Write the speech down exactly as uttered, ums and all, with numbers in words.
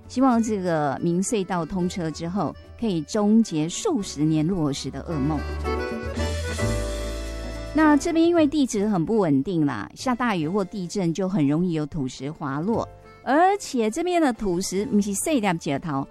希望这个明隧道通车之后，可以终结数十年落实的噩梦。那这边因为地质很不稳定啦，下大雨或地震就很容易有土石滑落，而且这边的土石不是细粒石头，